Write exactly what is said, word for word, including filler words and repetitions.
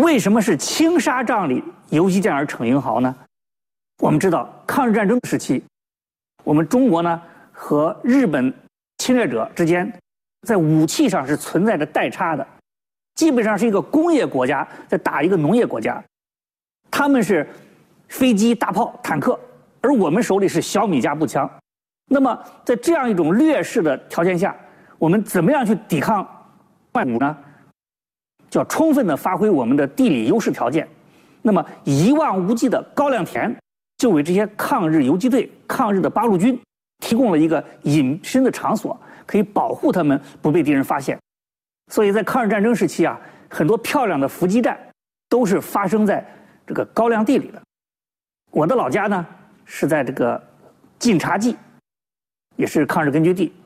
为什么是青纱帐里游击战而逞英豪呢？我们知道，抗日战争时期，我们中国呢和日本侵略者之间，在武器上是存在着代差的，基本上是一个工业国家在打一个农业国家，他们是飞机、大炮、坦克，而我们手里是小米加步枪。那么，在这样一种劣势的条件下，我们怎么样去抵抗外侮呢？就要充分的发挥我们的地理优势条件。那么，一望无际的高粱田就为这些抗日游击队、抗日的八路军提供了一个隐身的场所，可以保护他们不被敌人发现。所以在抗日战争时期啊，很多漂亮的伏击战都是发生在这个高粱地里的。我的老家呢是在这个晋察冀，也是抗日根据地。